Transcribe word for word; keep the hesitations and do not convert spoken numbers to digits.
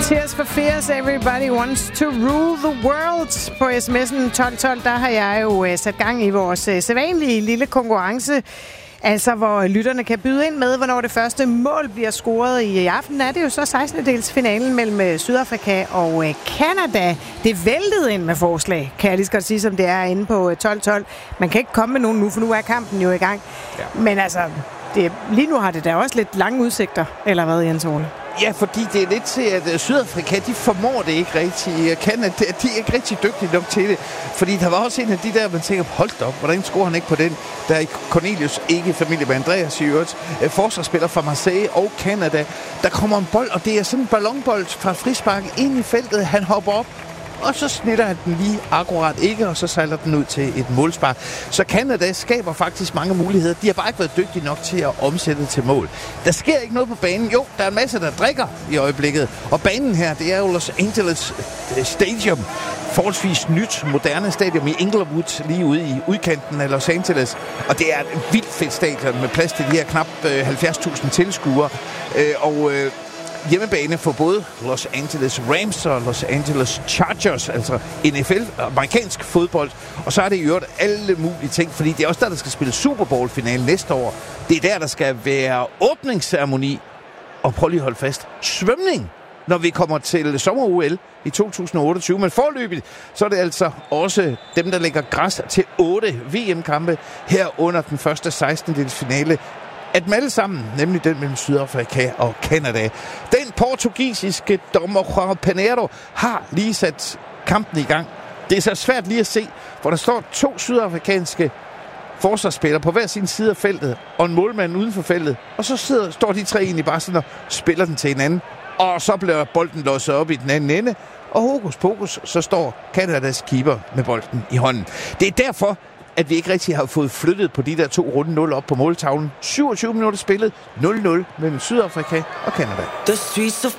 Tears for Fears, everybody wants to rule the world. På sms'en tolv tolv, der har jeg jo uh, sat gang i vores uh, sædvanlige lille konkurrence. Altså, hvor lytterne kan byde ind med, hvornår det første mål bliver scoret. I aften er det jo så sekstende-delsfinalen mellem Sydafrika og Canada. Det væltede ind med forslag, kan jeg lige så godt sige, som det er inde på tolv tolv. Man kan ikke komme med nogen nu, for nu er kampen jo i gang. Ja. Men altså, det, lige nu har det da også lidt lange udsigter, eller hvad, Jens Ole? Ja, fordi det er lidt til, at Sydafrika, de formår det ikke rigtig. Canada, de er ikke rigtig dygtige nok til det. Fordi der var også en af de der, man tænker, hold op, hvordan scorer han ikke på den? Der er Cornelius, ikke familie med Andreas i øvrigt, forsvarsspiller fra Marseille og Canada. Der kommer en bold, og det er sådan en ballonbold fra frispark ind i feltet. Han hopper op, og så snitter han den lige akkurat ikke, og så sejler den ud til et målspark. Så Canada skaber faktisk mange muligheder. De har bare ikke været dygtige nok til at omsætte det til mål. Der sker ikke noget på banen. Jo, der er en masse, der drikker i øjeblikket. Og banen her, det er jo Los Angeles Stadium. Forholdsvis nyt, moderne stadion i Inglewood, lige ude i udkanten af Los Angeles. Og det er et vildt fedt stadion med plads til de her knap halvfjerds tusind tilskuere. Og hjemmebane for både Los Angeles Rams og Los Angeles Chargers, altså N F L, amerikansk fodbold. Og så er det i øvrigt alle mulige ting, fordi det er også der, der skal spille Super Bowl-finale næste år. Det er der, der skal være åbningsceremoni. Og prøv lige at holde fast. Svømning, når vi kommer til sommer-O L i to tusind og otteogtyve. Men forløbigt, så er det altså også dem, der lægger græs til otte V M-kampe her under den første sekstende-delsfinale. At dem alle sammen, nemlig den mellem Sydafrika og Canada. Den portugisiske dommer João Penedo har lige sat kampen i gang. Det er så svært lige at se, hvor der står to sydafrikanske forsvarsspillere på hver sin side af feltet, og en målmand uden for feltet. Og så sidder, står de tre egentlig bare sådan og spiller den til hinanden. Og så bliver bolden låst op i den anden ende. Og hokus pokus, så står Canadas keeper med bolden i hånden. Det er derfor, at vi ikke rigtig har fået flyttet på de der to runde nul op på måltavlen. syvogtyve minutter spillet, nul nul mellem Sydafrika og Canada. The streets of